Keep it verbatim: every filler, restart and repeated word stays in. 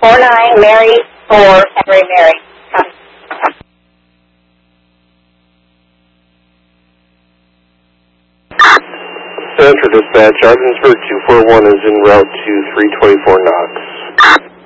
four nine Mary four Henry Mary. Center Dispatch, Ogdensburg two four one is en route to three twenty-four knots.